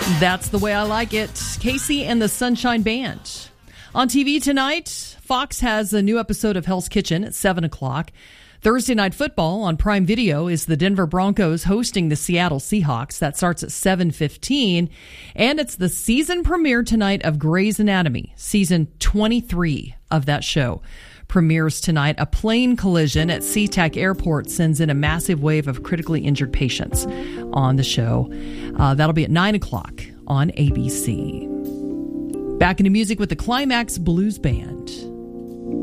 That's the way I like it. Casey and the Sunshine Band. On TV tonight, Fox has a new episode of Hell's Kitchen at 7 o'clock. Thursday Night Football on Prime Video is the Denver Broncos hosting the Seattle Seahawks. That starts at 7:15. And it's the season premiere tonight of Grey's Anatomy, season 23 of that show. Premieres tonight. A plane collision at SeaTac Airport sends in a massive wave of critically injured patients on the show. That'll be at 9 o'clock on ABC. Back into music with the Climax Blues Band.